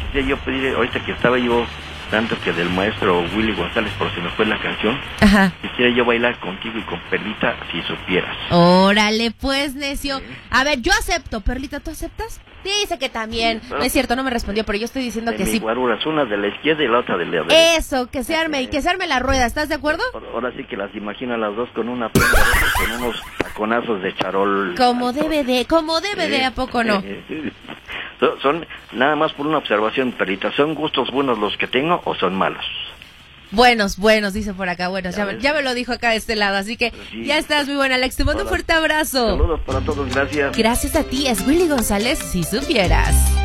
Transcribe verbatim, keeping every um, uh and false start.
quisiera yo pedir, ahorita que estaba yo, tanto que del maestro Willy González, por si me fue la canción, Ajá. quisiera yo bailar contigo y con Perlita, si supieras. Órale, pues, necio. A ver, yo acepto. Perlita, ¿tú aceptas? Dice que también. Sí, no es cierto, no me respondió, pero yo estoy diciendo de que mi sí. guaruras, una de la izquierda y la otra de la derecha. Eso, que se arme, y que se arme la rueda. ¿Estás de acuerdo? Ahora sí que las imagino a las dos con una prenda, con unos taconazos de charol. Como debe de, como debe de, ¿a poco no? Son, son, nada más por una observación, Perlita, ¿son gustos buenos los que tengo o son malos? Buenos, buenos, dice por acá, buenos, ya, Ya me, ya me lo dijo acá de este lado, así que Sí. ya estás muy buena, Alex, te mando un Hola. fuerte abrazo. Saludos para todos, gracias. Gracias a ti, es Willy González, si supieras.